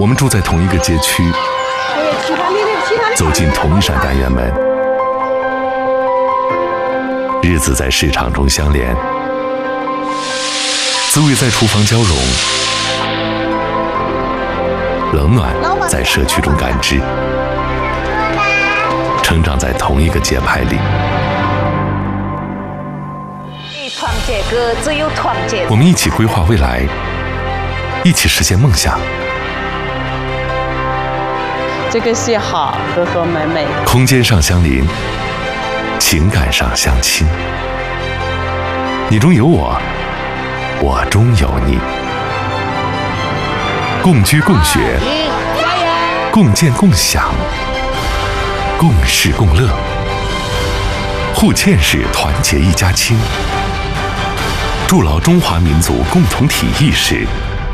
我们住在同一个街区，走进同一扇单元门，日子在市场中相连，滋味在厨房交融，冷暖在社区中感知，成长在同一个节拍里。 团结歌只有团结。 我们一起规划未来，一起实现梦想。 这个戏好，和和美美。 空间上相邻，情感上相亲。你中有我，我中有你。共居共学，共建共享，共事共乐。互嵌式团结一家亲，筑牢中华民族共同体意识。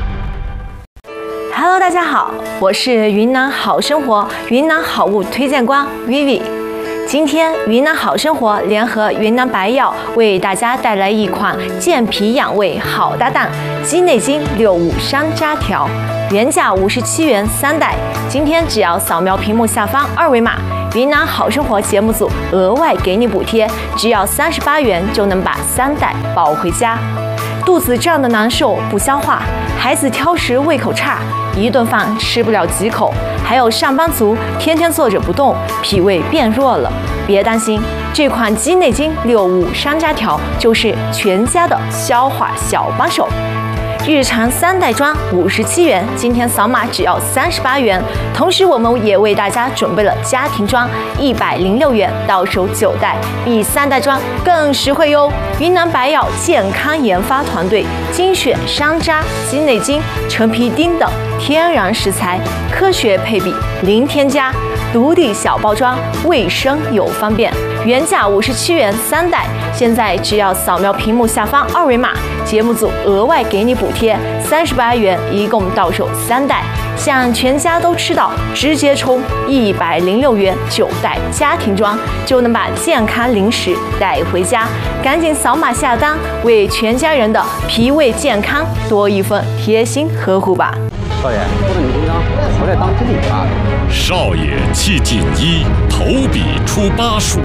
Hello， 大家好，我是云南好生活云南好物推荐官 Vivi。今天云南好生活联合云南白药为大家带来一款健脾养胃好搭档鸡内金65山楂条，原价57元3袋，今天只要扫描屏幕下方2维码，云南好生活节目组额外给你补贴，只要38元就能把3袋抱回家。肚子胀得难受不消化，孩子挑食胃口差，一顿饭吃不了几口，还有上班族天天坐着不动，脾胃变弱了。别担心，这款鸡内金65山楂条就是全家的消化小帮手。日常3袋装57元，今天扫码只要38元。同时，我们也为大家准备了家庭装106元，到手9袋，比3袋装更实惠哟。云南白药健康研发团队精选山楂、鸡内金、陈皮丁等天然食材，科学配比，零添加，独立小包装，卫生又方便。原价57元3袋，现在只要扫描屏幕下方2维码，节目组额外给你补贴38元，一共到手3袋。想全家都吃到，直接冲106元9袋家庭装，就能把健康零食带回家。赶紧扫码下单，为全家人的脾胃健康多一份贴心呵护吧。 少爷，不能你紧张，我在当经理啊。 少爷气锦衣，投笔出巴蜀。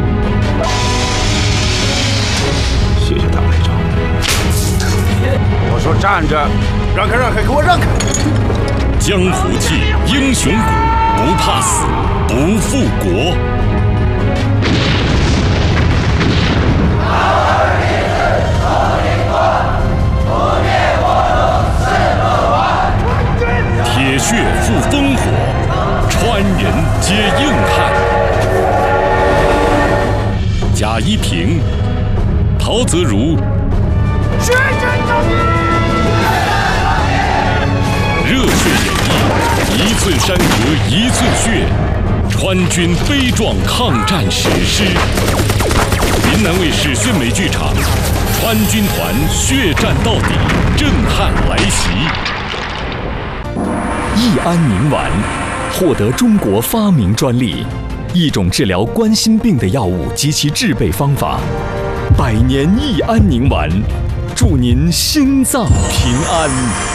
谢谢大排长。我说站着，让开让开，给我让开！ 江湖气，英雄骨，不怕死，不负国。铁血赴烽火，川人皆硬汉。贾一平、陶泽如，热血演绎，1寸山河1寸血，川军悲壮抗战史诗。云南卫视宣美剧场，川军团血战到底，震撼来袭。 益安宁丸获得中国发明专利，一种治疗冠心病的药物及其制备方法。100年益安宁丸，祝您心脏平安。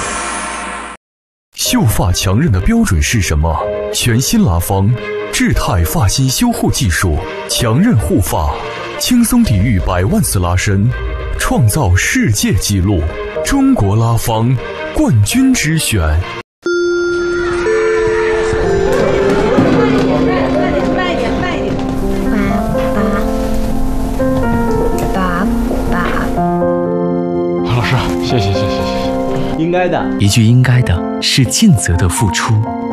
秀发强韧的标准是什么？全新拉芳智泰发型修护技术，强韧护发，轻松抵御100万次拉伸，创造世界纪录。中国拉芳冠军之选。 谢谢， 应该的。 一句应该的是尽责的付出。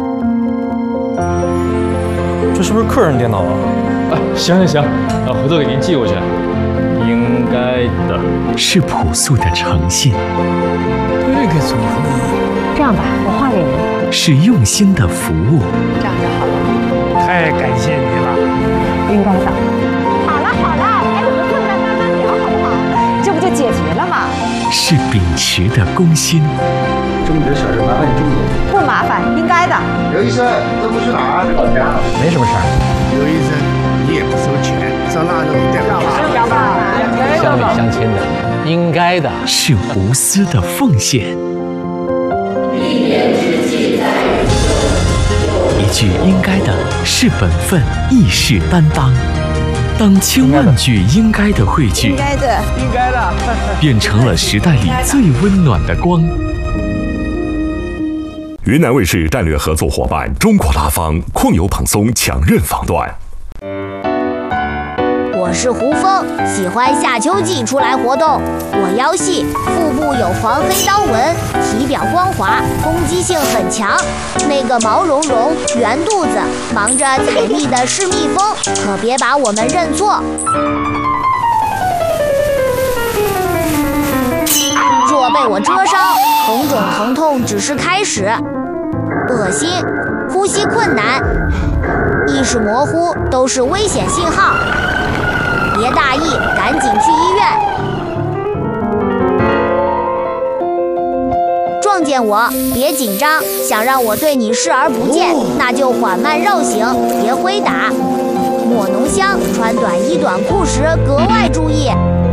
这是不是客人电脑啊？行，回头给您寄过去。应该的是朴素的诚信。 这个组合， 这样吧，我画给您。 是用心的服务。 这样就好了。 太感谢你了。 应该的。好了，哎，我们坐下慢慢聊好不好？这不就解决了吗？ 是秉持的公心。 中午的事儿麻烦你注意。 不麻烦，应该的。 刘医生，这不是哪儿？ 没什么事儿。 刘医生，你也不收钱，上那种电话。 乡里乡亲的，应该的。 是无私的奉献。 一年之计在于晨。 句应该的是本分，义士担当。当千万句应该的汇聚， 应该的， 变成了时代里最温暖的光。 云南卫视战略合作伙伴中国拉芳控油蓬松强韧防断。 我是胡峰，喜欢夏秋季出来活动。我腰细，腹部有黄黑刀纹，体表光滑，攻击性很强。那个毛茸茸、圆肚子、忙着采蜜的是蜜蜂，可别把我们认错。若被我蛰伤，红肿疼痛只是开始。恶心，呼吸困难，意识模糊，都是危险信号。别大意，赶紧去医院。撞见我，别紧张，想让我对你视而不见，那就缓慢绕行，别挥打。抹浓香，穿短衣短裤时格外注意。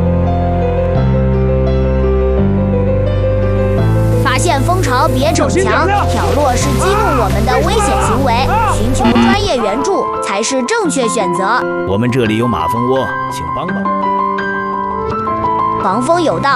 发现蜂巢别逞强，挑落是激怒我们的危险行为，寻求专业援助才是正确选择。 我们这里有马蜂窝，请帮帮。 防风有道。